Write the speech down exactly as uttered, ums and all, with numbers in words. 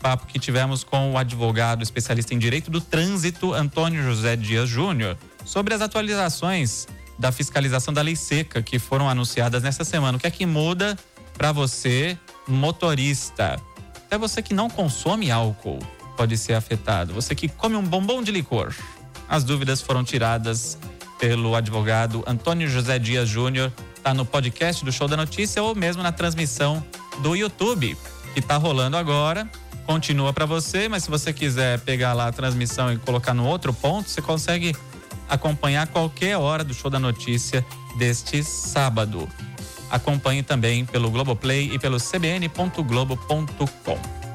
bate-papo que tivemos com o advogado especialista em direito do trânsito, Antônio José Dias Júnior, sobre as atualizações da fiscalização da lei seca que foram anunciadas nessa semana. O que é que muda para você, motorista? Até você que não consome álcool pode ser afetado. Você que come um bombom de licor. As dúvidas foram tiradas pelo advogado Antônio José Dias Júnior. Tá no podcast do Show da Notícia ou mesmo na transmissão do YouTube, que tá rolando agora. Continua para você, mas se você quiser pegar lá a transmissão e colocar no outro ponto, você consegue acompanhar qualquer hora do Show da Notícia deste sábado. Acompanhe também pelo Globoplay e pelo c b n ponto globo ponto com.